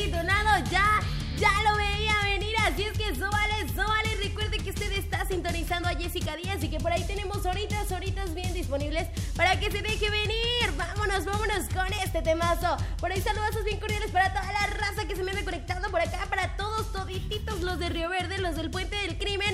detonado, ya lo veía venir, así es que súbale, recuerde que usted está sintonizando a Jessica Díaz y que por ahí tenemos horitas bien disponibles para que se deje venir. Vámonos con este temazo. Por ahí saludazos bien cordiales para toda la raza que se me anda conectando por acá, para todos, todititos los de Río Verde, los del Puente del Crimen.